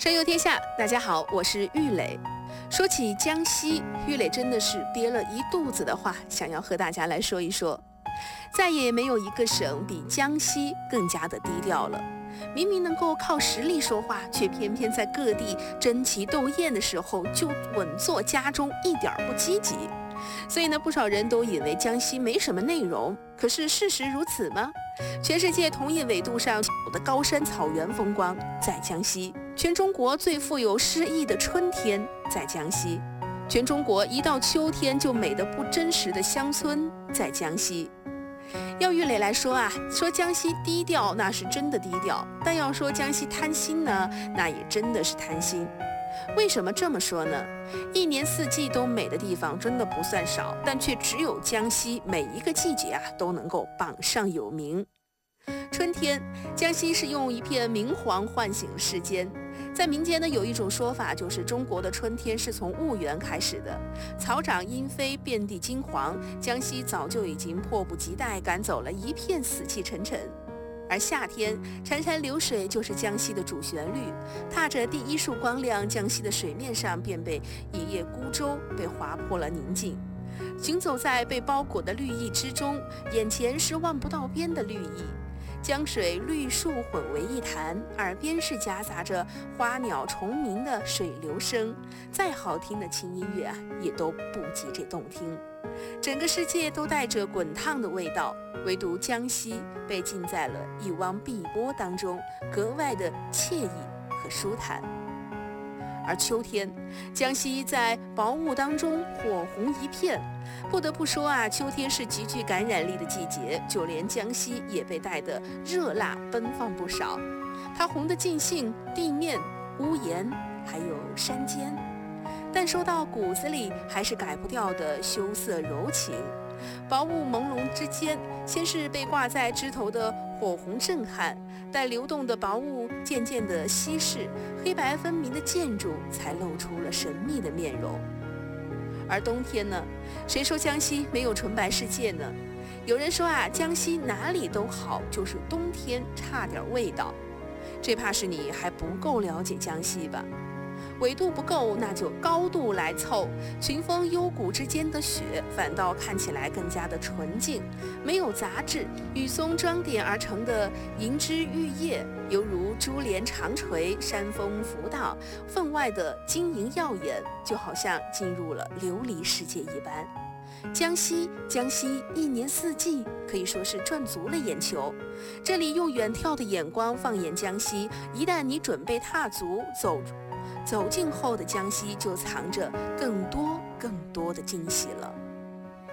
声游天下，大家好，我是玉磊。说起江西，玉磊真的是憋了一肚子的话，想要和大家来说一说。再也没有一个省比江西更加的低调了。明明能够靠实力说话，却偏偏在各地争奇斗艳的时候就稳坐家中，一点不积极。所以呢，不少人都以为江西没什么内容，可是事实如此吗？全世界同一纬度上的高山草原风光在江西，全中国最富有诗意的春天在江西，全中国一到秋天就美得不真实的乡村在江西。要玉磊来说说江西低调那是真的低调，但要说江西贪心呢，那也真的是贪心。为什么这么说呢？一年四季都美的地方真的不算少，但却只有江西每一个季节都能够榜上有名。春天，江西是用一片明黄唤醒世间。在民间呢，有一种说法，就是中国的春天是从婺源开始的，草长莺飞，遍地金黄，江西早就已经迫不及待赶走了一片死气沉沉。而夏天，潺潺流水就是江西的主旋律，踏着第一束光亮，江西的水面上便被一叶孤舟被划破了宁静。行走在被包裹的绿意之中，眼前是望不到边的绿意，江水绿树混为一谈，耳边是夹杂着花鸟虫鸣的水流声，再好听的轻音乐也都不及这动听。整个世界都带着滚烫的味道，唯独江西被浸在了一汪碧波当中，格外的惬意和舒坦。而秋天，江西在薄雾当中火红一片。不得不说秋天是极具感染力的季节，就连江西也被带得热辣奔放不少。它红得尽兴地面、屋檐，还有山间。但说到骨子里，还是改不掉的羞涩柔情。薄雾朦胧之间，先是被挂在枝头的火红震撼，待流动的薄雾渐渐的稀释，黑白分明的建筑才露出了神秘的面容。而冬天呢？谁说江西没有纯白世界呢？有人说江西哪里都好，就是冬天差点味道。这怕是你还不够了解江西吧。纬度不够，那就高度来凑。群峰幽谷之间的雪，反倒看起来更加的纯净，没有杂质。雨松装点而成的银枝玉叶，犹如珠帘长垂，山峰浮荡，分外的晶莹耀眼，就好像进入了琉璃世界一般。江西一年四季可以说是赚足了眼球。这里用远眺的眼光放眼江西，一旦你准备踏足走进后的江西，就藏着更多的惊喜了。